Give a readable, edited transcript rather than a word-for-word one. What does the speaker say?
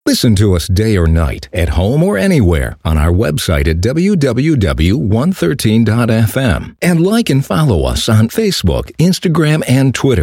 Listen to us day or night, at home or anywhere, on our website at www.113.fm. And like and follow us on Facebook, Instagram, and Twitter.